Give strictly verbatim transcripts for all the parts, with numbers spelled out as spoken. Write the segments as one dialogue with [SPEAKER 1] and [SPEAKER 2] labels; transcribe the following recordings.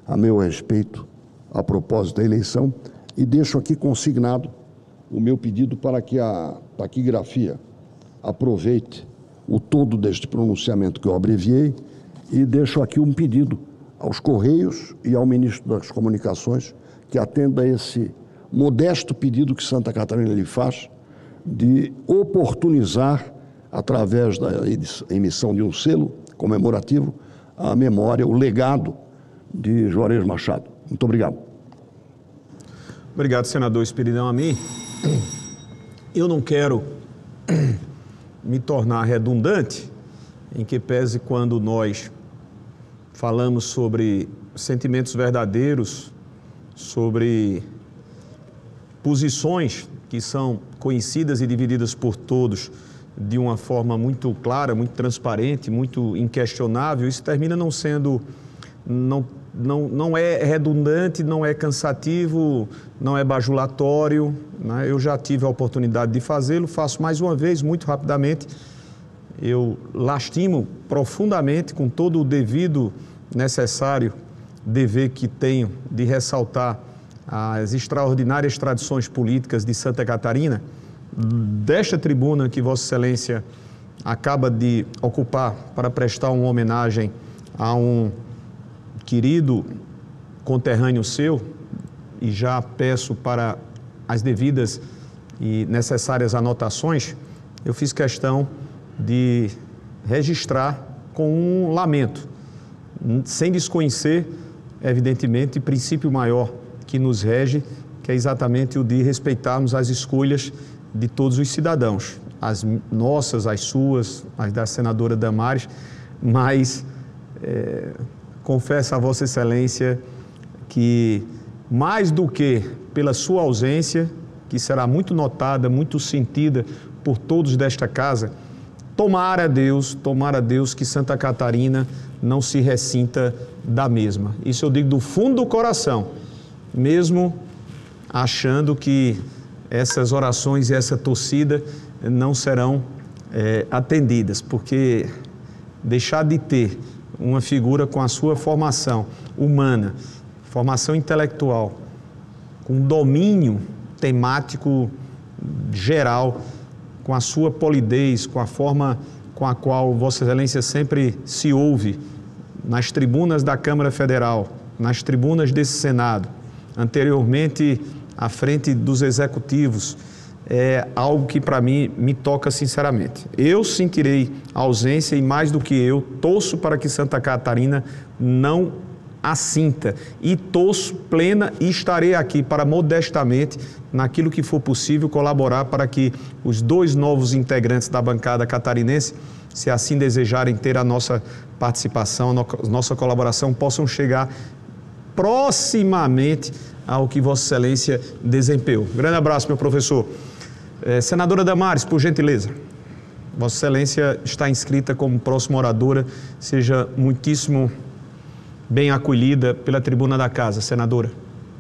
[SPEAKER 1] a meu respeito a propósito da eleição e deixo aqui consignado o meu pedido para que a taquigrafia aproveite o todo deste pronunciamento que eu abreviei e deixo aqui um pedido aos Correios e ao Ministro das Comunicações que atenda a esse modesto pedido que Santa Catarina lhe faz de oportunizar, através da emissão de um selo comemorativo, a memória, o legado de Juarez Machado. Muito obrigado.
[SPEAKER 2] Obrigado, senador Espiridão Amin. Eu não quero me tornar redundante, em que pese quando nós falamos sobre sentimentos verdadeiros, sobre posições que são conhecidas e divididas por todos de uma forma muito clara, muito transparente, muito inquestionável, isso termina não sendo, não, não, não é redundante, não é cansativo, não é bajulatório, né? Eu já tive a oportunidade de fazê-lo, faço mais uma vez, muito rapidamente. Eu lastimo profundamente, com todo o devido necessário dever que tenho de ressaltar as extraordinárias tradições políticas de Santa Catarina, desta tribuna que Vossa Excelência acaba de ocupar para prestar uma homenagem a um querido conterrâneo seu, e já peço para as devidas e necessárias anotações, eu fiz questão de registrar com um lamento, sem desconhecer, evidentemente, o princípio maior que nos rege, que é exatamente o de respeitarmos as escolhas de todos os cidadãos, as nossas, as suas, as da senadora Damares, mas é, confesso a Vossa Excelência que, mais do que pela sua ausência, que será muito notada, muito sentida por todos desta casa, tomara a Deus, tomara a Deus que Santa Catarina não se ressinta da mesma. Isso eu digo do fundo do coração, mesmo achando que essas orações e essa torcida não serão é, atendidas, porque deixar de ter uma figura com a sua formação humana, formação intelectual, com domínio temático geral, com a sua polidez, com a forma com a qual Vossa Excelência sempre se ouve nas tribunas da Câmara Federal, nas tribunas desse Senado, anteriormente à frente dos executivos, é algo que para mim me toca sinceramente. Eu sentirei a ausência e, mais do que eu, torço para que Santa Catarina não assinta, e torço plena e estarei aqui para modestamente, naquilo que for possível, colaborar para que os dois novos integrantes da bancada catarinense, se assim desejarem ter a nossa participação, a nossa colaboração, possam chegar proximamente ao que Vossa Excelência desempenhou. Grande abraço, meu professor. É, senadora Damares, por gentileza. Vossa Excelência está inscrita como próxima oradora. Seja muitíssimo bem acolhida pela tribuna da casa, senadora.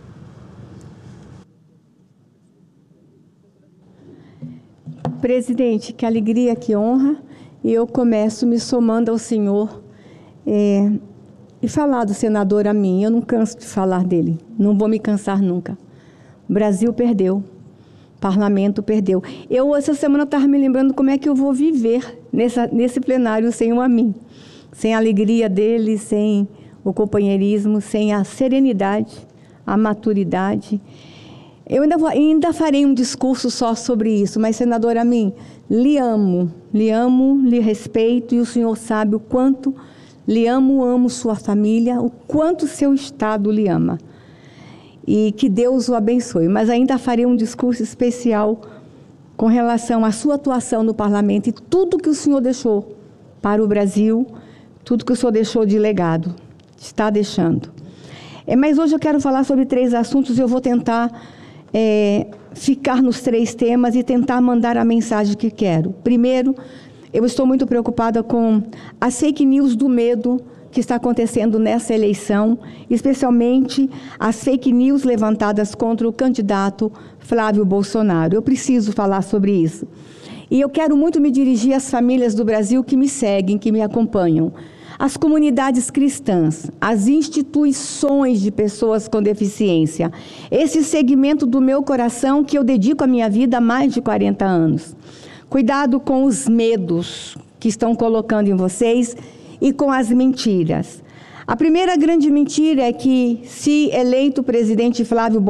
[SPEAKER 3] Presidente, que alegria, que honra. E eu começo me somando ao senhor é, e falar do senador Amin. Eu não canso de falar dele, não vou me cansar nunca. O Brasil perdeu, o parlamento perdeu. Eu, essa semana, estava me lembrando como é que eu vou viver nessa, nesse plenário sem o Amin, sem a alegria dele, sem o companheirismo, sem a serenidade, a maturidade. Eu ainda, vou, ainda farei um discurso só sobre isso, mas, senador Amin, lhe amo, lhe amo, lhe respeito, e o senhor sabe o quanto lhe amo, amo sua família, o quanto seu Estado lhe ama. E que Deus o abençoe. Mas ainda farei um discurso especial com relação à sua atuação no parlamento e tudo que o senhor deixou para o Brasil, tudo que o senhor deixou de legado, está deixando. É, mas hoje eu quero falar sobre três assuntos e eu vou tentar é, ficar nos três temas e tentar mandar a mensagem que quero. Primeiro, eu estou muito preocupada com as fake news do medo que está acontecendo nessa eleição, especialmente as fake news levantadas contra o candidato Flávio Bolsonaro. Eu preciso falar sobre isso. E eu quero muito me dirigir às famílias do Brasil que me seguem, que me acompanham. as comunidades cristãs, as instituições de pessoas com deficiência. Esse segmento do meu coração que eu dedico a minha vida há mais de quarenta anos. Cuidado com os medos que estão colocando em vocês e com as mentiras. A primeira grande mentira é que, se eleito o presidente Flávio